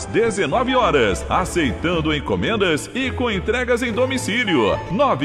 às 19 horas, aceitando encomendas e com entregas em domicílio.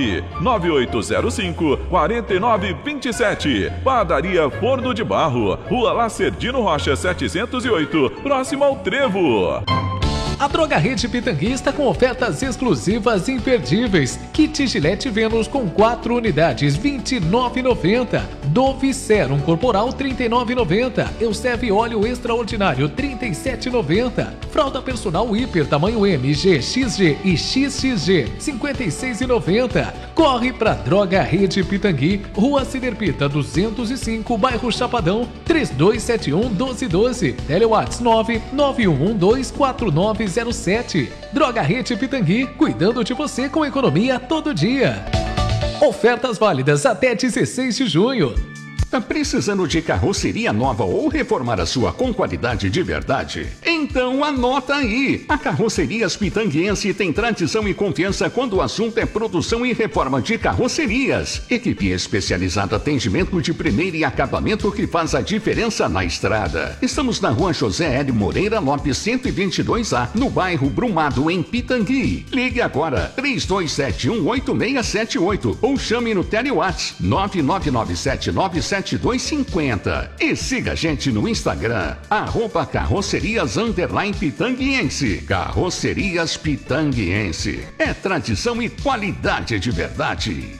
99805-4927. Padaria Forno de Barro, Rua Lacerdino Rocha 708, próximo ao Trevo. A Droga Rede Pitangui está com ofertas exclusivas imperdíveis. Kit Gillette Venus com 4 unidades, R$ 29,90. Dove Serum Corporal, R$ 39,90. Euseve Óleo Extraordinário, R$ 37,90. Fralda Personal Hiper tamanho M, G, XG e XXG, R$ 56,90. Corre pra Droga Rede Pitangui, Rua Ciderpita 205, bairro Chapadão, 3271-1212. Telewhats 991124907. Droga Rede Pitangui, cuidando de você com economia todo dia. Ofertas válidas até 16 de junho. Tá precisando de carroceria nova ou reformar a sua com qualidade de verdade? Então anota aí! A Carrocerias Pitanguense tem tradição e confiança quando o assunto é produção e reforma de carrocerias. Equipe especializada, atendimento de primeira e acabamento que faz a diferença na estrada. Estamos na Rua José L. Moreira Lopes 122A, no bairro Brumado, em Pitangui. Ligue agora 3271-8678 ou chame no Telewhats 999797250 e siga a gente no Instagram, @carrocerias_pitanguiense. Carrocerias Pitanguiense. É tradição e qualidade de verdade.